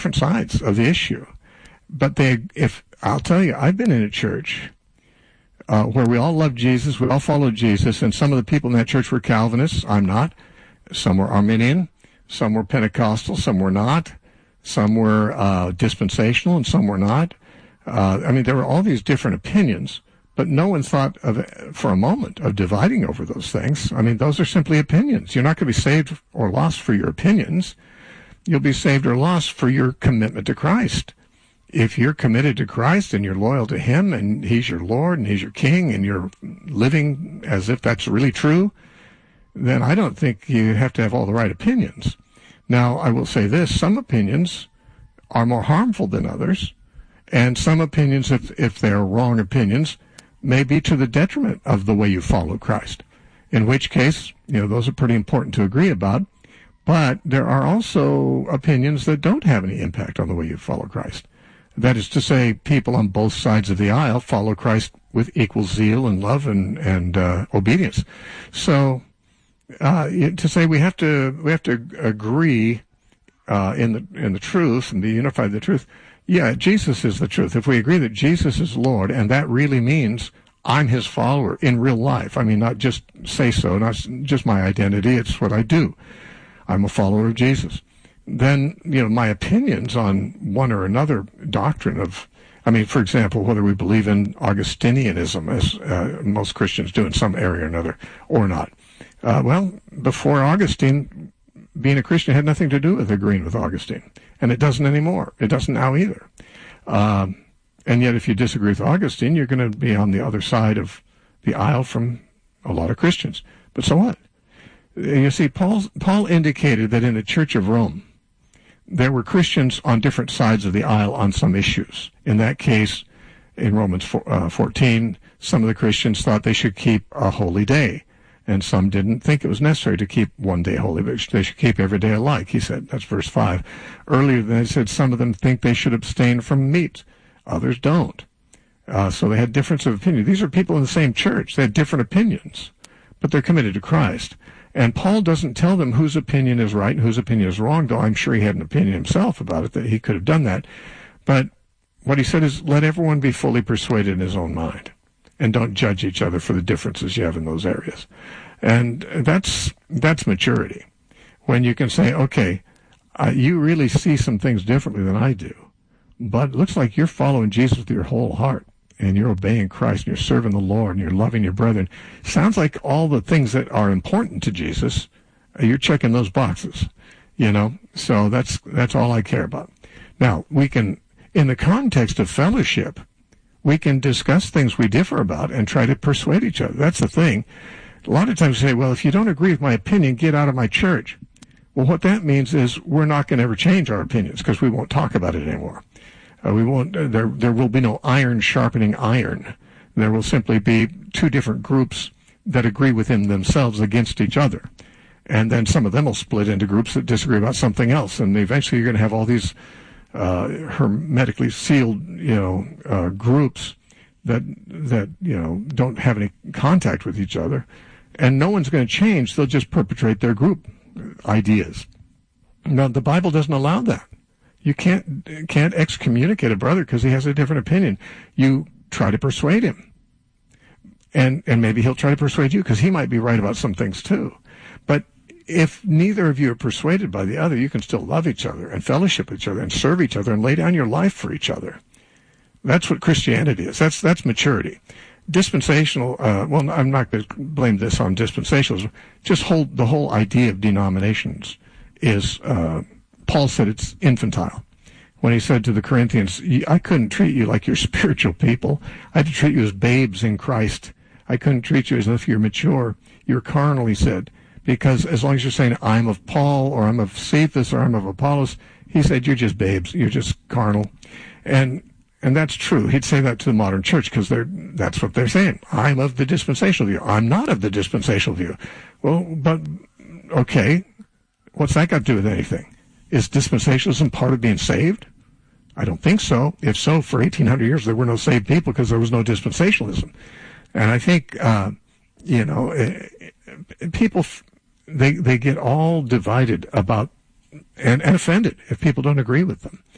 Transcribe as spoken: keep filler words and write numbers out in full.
different sides of the issue. But they, if, I'll tell you, I've been in a church uh, where we all loved Jesus, we all followed Jesus, and some of the people in that church were Calvinists. I'm not. Some were Arminian, some were Pentecostal, some were not. Some were uh, dispensational, and some were not. Uh, I mean, there were all these different opinions, but no one thought of, for a moment, of dividing over those things. I mean, those are simply opinions. You're not going to be saved or lost for your opinions. You'll be saved or lost for your commitment to Christ. If you're committed to Christ and you're loyal to Him and He's your Lord and He's your King and you're living as if that's really true, then I don't think you have to have all the right opinions. Now, I will say this, some opinions are more harmful than others, and some opinions, if, if they're wrong opinions, may be to the detriment of the way you follow Christ, in which case, you know, those are pretty important to agree about, but there are also opinions that don't have any impact on the way you follow Christ. That is to say, people on both sides of the aisle follow Christ with equal zeal and love and, and uh, obedience. So, Uh, to say we have to we have to agree uh, in the in the truth and be unified in the truth. Yeah, Jesus is the truth. If we agree that Jesus is Lord, and that really means I'm His follower in real life. I mean, not just say so, not just my identity. It's what I do. I'm a follower of Jesus. Then, you know, my opinions on one or another doctrine of, I mean, for example, whether we believe in Augustinianism, as uh, most Christians do in some area or another, or not. Uh, well, before Augustine, being a Christian had nothing to do with agreeing with Augustine. And it doesn't anymore. It doesn't now either. Um, and yet if you disagree with Augustine, you're going to be on the other side of the aisle from a lot of Christians. But so what? You see, Paul, Paul indicated that in the Church of Rome, there were Christians on different sides of the aisle on some issues. In that case, in Romans fourteen, some of the Christians thought they should keep a holy day. And some didn't think it was necessary to keep one day holy, but they should keep every day alike, he said. That's verse five. Earlier, they said some of them think they should abstain from meat. Others don't. Uh, so they had difference of opinion. These are people in the same church. They had different opinions, but they're committed to Christ. And Paul doesn't tell them whose opinion is right and whose opinion is wrong, though I'm sure he had an opinion himself about it, that he could have done that. But what he said is, let everyone be fully persuaded in his own mind. And don't judge each other for the differences you have in those areas. And that's that's maturity. When you can say, okay, uh, you really see some things differently than I do, but it looks like you're following Jesus with your whole heart, and you're obeying Christ, and you're serving the Lord, and you're loving your brethren. Sounds like all the things that are important to Jesus, uh, you're checking those boxes, you know? So that's that's all I care about. Now, we can, in the context of fellowship, we can discuss things we differ about and try to persuade each other. That's the thing. A lot of times we say, well, if you don't agree with my opinion, get out of my church. Well, what that means is we're not going to ever change our opinions because we won't talk about it anymore. Uh, we won't. Uh, there, there will be no iron sharpening iron. There will simply be two different groups that agree within themselves against each other. And then some of them will split into groups that disagree about something else. And eventually you're going to have all these uh, hermetically sealed, you know, uh, groups that, that, you know, don't have any contact with each other. And no one's going to change. They'll just perpetrate their group ideas. Now, the Bible doesn't allow that. You can't, can't excommunicate a brother because he has a different opinion. You try to persuade him. And, and maybe he'll try to persuade you because he might be right about some things too. But if neither of you are persuaded by the other, you can still love each other and fellowship with each other and serve each other and lay down your life for each other. That's what Christianity is. That's, that's maturity. Dispensational, uh, well, I'm not going to blame this on dispensationalism. Just hold the whole idea of denominations is, uh, Paul said it's infantile. When he said to the Corinthians, I couldn't treat you like you're spiritual people. I had to treat you as babes in Christ. I couldn't treat you as if you're mature. You're carnal, he said. Because as long as you're saying, I'm of Paul, or I'm of Cephas, or I'm of Apollos, he said, you're just babes. You're just carnal. And and that's true. He'd say that to the modern church because they're that's what they're saying. I'm of the dispensational view. I'm not of the dispensational view. Well, but, okay, what's that got to do with anything? Is dispensationalism part of being saved? I don't think so. If so, for eighteen hundred years, there were no saved people because there was no dispensationalism. And I think, uh, you know, people, they they get all divided about and, and offended if people don't agree with them.